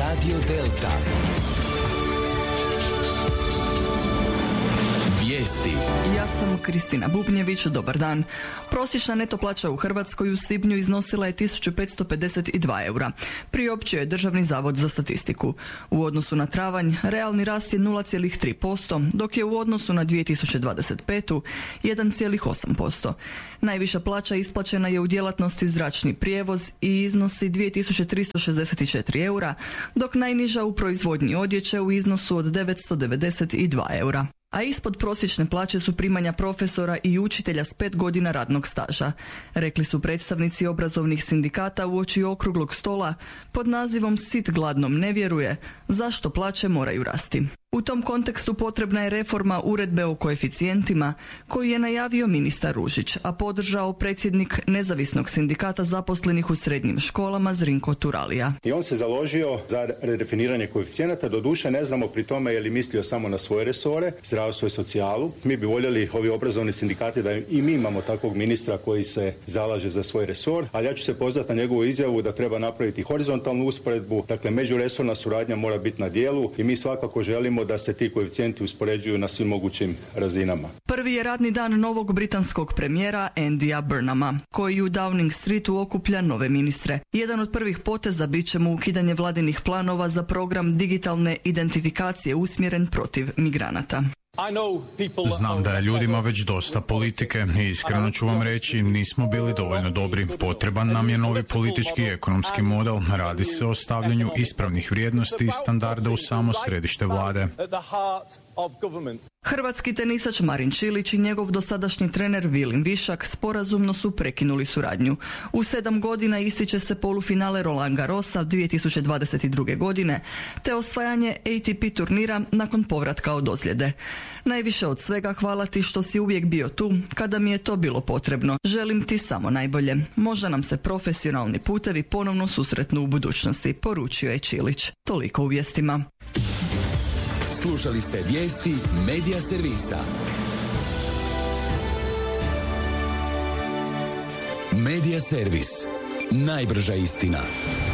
Radio Delta. Vijesti. Ja sam Kristina Bubnjević, dobar dan. Prosječna neto plaća u Hrvatskoj u svibnju iznosila je 1552 eura. Priopćio je Državni zavod za statistiku. U odnosu na travanj, realni rast je 0,3%, dok je u odnosu na 2025. 1,8%. Najviša plaća isplaćena je u djelatnosti zračni prijevoz i iznosi 2364 eura, dok najniža u proizvodnji odjeće u iznosu od 992 eura. A ispod prosječne plaće su primanja profesora i učitelja s 5 godina radnog staža. Rekli su predstavnici obrazovnih sindikata uoči okruglog stola pod nazivom Sit gladnom ne vjeruje, zašto plaće moraju rasti. U tom kontekstu potrebna je reforma uredbe o koeficijentima koju je najavio ministar Ružić, a podržao predsjednik nezavisnog sindikata zaposlenih u srednjim školama Zrinko Turalija. I on se založio za redefiniranje koeficijenata, doduše ne znamo pri tome je li mislio samo na svoje resore, zdravstvo i socijalu. Mi bi voljeli, ovi obrazovni sindikati, da i mi imamo takvog ministra koji se zalaže za svoj resor, ali ja ću se pozvati na njegovu izjavu da treba napraviti horizontalnu usporedbu, dakle međuresorna suradnja mora biti na dijelu i mi svakako želimo da se ti koeficijenti uspoređuju na svim mogućim razinama. Prvi je radni dan novog britanskog premijera Andyja Burnhama, koji u Downing Streetu okuplja nove ministre. Jedan od prvih poteza bit će mu ukidanje vladinih planova za program digitalne identifikacije usmjeren protiv migranata. Znam da je ljudima već dosta politike i iskreno ću vam reći, nismo bili dovoljno dobri. Potreban nam je novi politički i ekonomski model. Radi se o stavljanju ispravnih vrijednosti i standarda u samo središte vlade. Hrvatski tenisač Marin Čilić i njegov dosadašnji trener Vilim Višak sporazumno su prekinuli suradnju. U 7 godina ističe se polufinale Roland Garrosa 2022. godine, te osvajanje ATP turnira nakon povratka od ozljede. Najviše od svega hvala ti što si uvijek bio tu kada mi je to bilo potrebno. Želim ti samo najbolje. Možda nam se profesionalni putevi ponovno susretnu u budućnosti, poručio je Čilić. Toliko u vijestima. Slušali ste vijesti Medija servisa. Medija servis. Najbrža istina.